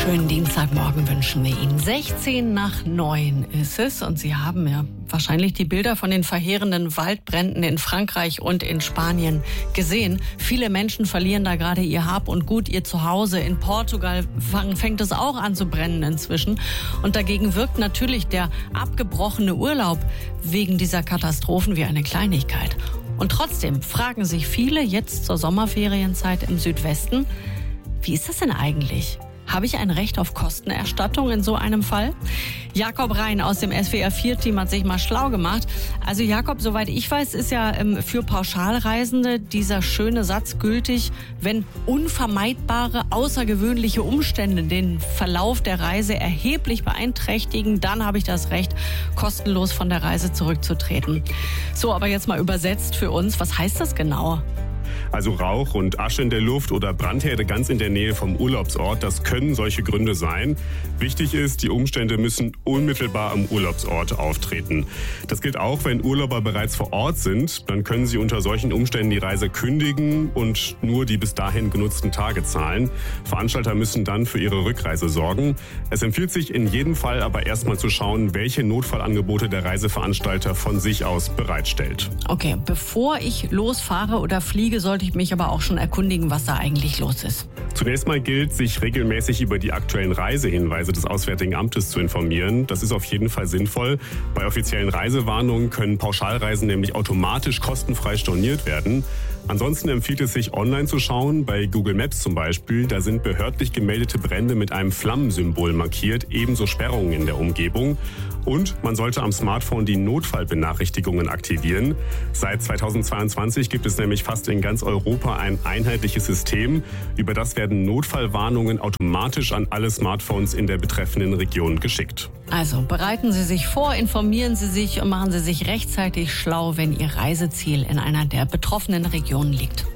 Schönen Dienstagmorgen wünschen wir Ihnen. 6:16 ist es und Sie haben ja wahrscheinlich die Bilder von den verheerenden Waldbränden in Frankreich und in Spanien gesehen. Viele Menschen verlieren da gerade ihr Hab und Gut, ihr Zuhause. In Portugal fängt es auch an zu brennen inzwischen. Und dagegen wirkt natürlich der abgebrochene Urlaub wegen dieser Katastrophen wie eine Kleinigkeit. Und trotzdem fragen sich viele jetzt zur Sommerferienzeit im Südwesten, wie ist das denn eigentlich? Habe ich ein Recht auf Kostenerstattung in so einem Fall? Jakob Rhein aus dem SWR4-Team hat sich mal schlau gemacht. Also Jakob, soweit ich weiß, ist ja für Pauschalreisende dieser schöne Satz gültig, wenn unvermeidbare, außergewöhnliche Umstände den Verlauf der Reise erheblich beeinträchtigen, dann habe ich das Recht, kostenlos von der Reise zurückzutreten. So, aber jetzt mal übersetzt für uns, was heißt das genau? Also Rauch und Asche in der Luft oder Brandherde ganz in der Nähe vom Urlaubsort, das können solche Gründe sein. Wichtig ist, die Umstände müssen unmittelbar am Urlaubsort auftreten. Das gilt auch, wenn Urlauber bereits vor Ort sind. Dann können sie unter solchen Umständen die Reise kündigen und nur die bis dahin genutzten Tage zahlen. Veranstalter müssen dann für ihre Rückreise sorgen. Es empfiehlt sich in jedem Fall aber erstmal zu schauen, welche Notfallangebote der Reiseveranstalter von sich aus bereitstellt. Okay, bevor ich losfahre oder fliege, sollte ich mich aber auch schon erkundigen, was da eigentlich los ist. Zunächst mal gilt, sich regelmäßig über die aktuellen Reisehinweise des Auswärtigen Amtes zu informieren. Das ist auf jeden Fall sinnvoll. Bei offiziellen Reisewarnungen können Pauschalreisen nämlich automatisch kostenfrei storniert werden. Ansonsten empfiehlt es sich, online zu schauen. Bei Google Maps zum Beispiel, da sind behördlich gemeldete Brände mit einem Flammensymbol markiert, ebenso Sperrungen in der Umgebung. Und man sollte am Smartphone die Notfallbenachrichtigungen aktivieren. Seit 2022 gibt es nämlich fast in ganz Europa ein einheitliches System. Über das werden Notfallwarnungen automatisch an alle Smartphones in der betreffenden Region geschickt. Also bereiten Sie sich vor, informieren Sie sich und machen Sie sich rechtzeitig schlau, wenn Ihr Reiseziel in einer der betroffenen Regionen liegt.